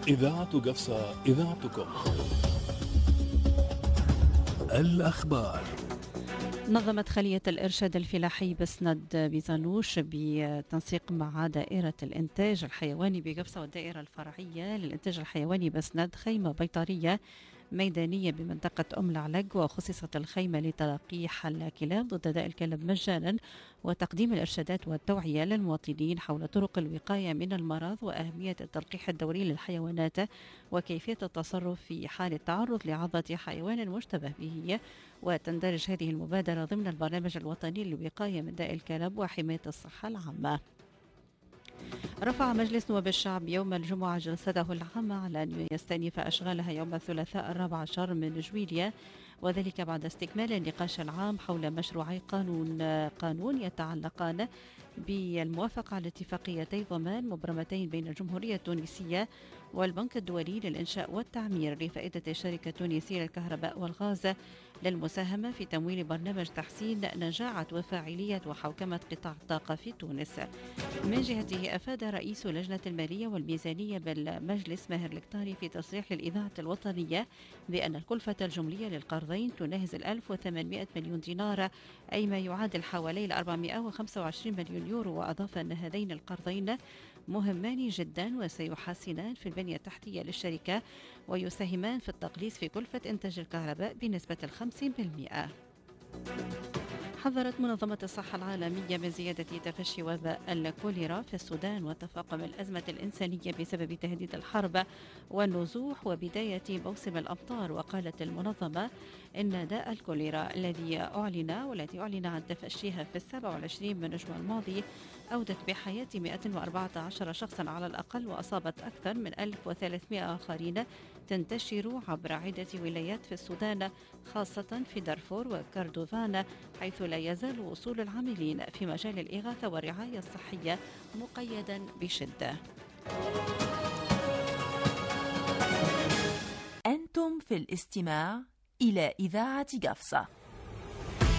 إذاعة قفصة، إذاعتكم. الأخبار. نظمت خلية الإرشاد الفلاحي بسند بيزانوش بتنسيق مع دائرة الإنتاج الحيواني بقفصة والدائرة الفرعية للإنتاج الحيواني بسند خيمة بيطرية ميدانية بمنطقة أم العلق، وخصصت الخيمة لتلقيح الكلاب ضد داء الكلب مجانا وتقديم الإرشادات والتوعية للمواطنين حول طرق الوقاية من المرض وأهمية التلقيح الدوري للحيوانات وكيفية التصرف في حال التعرض لعضة حيوان مشتبه به. وتندرج هذه المبادرة ضمن البرنامج الوطني للوقاية من داء الكلب وحماية الصحة العامة. رفع مجلس نواب الشعب يوم الجمعة جلسته العامة على أن يستأنف أشغالها يوم الثلاثاء 14 من جويلية، وذلك بعد استكمال النقاش العام حول مشروعي قانون يتعلقان بالموافقة على اتفاقيتي ضمان مبرمتين بين الجمهورية التونسية والبنك الدولي للإنشاء والتعمير لفائدة الشركة التونسية للكهرباء والغاز للمساهمة في تمويل برنامج تحسين نجاعة وفاعلية وحوكمة قطاع الطاقة في تونس. من جهته أفاد رئيس لجنة المالية والميزانية بالمجلس ماهر الكتاري في تصريح للإذاعة الوطنية بأن الكلفة الجملية للقرضين تناهز 1800 مليون دينار، أي ما يعادل حوالي 425 مليون يورو. وأضاف أن هذين القرضين مهمان جدا وسيحسنان في البنية التحتية للشركة ويساهمان في التقليص في كلفة إنتاج الكهرباء بنسبة 50%. حذرت منظمة الصحة العالمية من زيادة تفشي وباء الكوليرا في السودان وتفاقم الأزمة الإنسانية بسبب تهديد الحرب والنزوح وبداية موسم الأمطار. وقالت المنظمة إن داء الكوليرا التي أعلن عن تفشيها في 27 من نجوى الماضي أودت بحياة 114 شخصا على الأقل، وأصابت أكثر من 1300 آخرين، تنتشر عبر عدة ولايات في السودان خاصة في دارفور وكردوفان، حيث لا يزال وصول العاملين في مجال الإغاثة والرعاية الصحية مقيدا بشدة. أنتم في الاستماع إلى إذاعة قفصة.